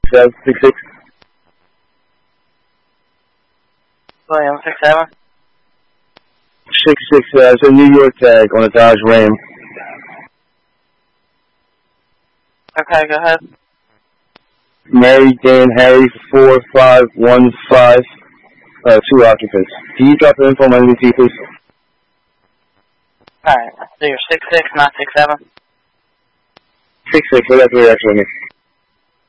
66. William 67. 66, it's a New York tag on a Dodge Ram. Okay, go ahead. Mary Dan Harry 4515, 2 occupants. Can you drop the info on my NBT, please? Alright, so you're 66, not 67? 66, I got 3 extra in here.